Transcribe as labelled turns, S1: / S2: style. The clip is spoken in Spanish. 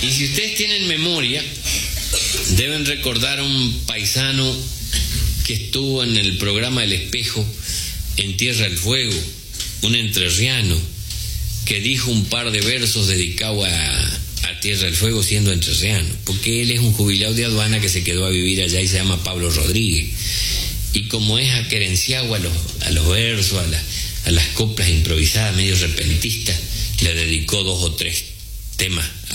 S1: Y si ustedes tienen memoria, deben recordar a un paisano que estuvo en el programa El Espejo en Tierra del Fuego, un entrerriano, que dijo un par de versos dedicados a Tierra del Fuego siendo entrerriano, porque él es un jubilado de aduana que se quedó a vivir allá y se llama Pablo Rodríguez. Y como es aquerenciado a los versos, a las coplas improvisadas, medio repentistas, le dedicó 2 o 3 temas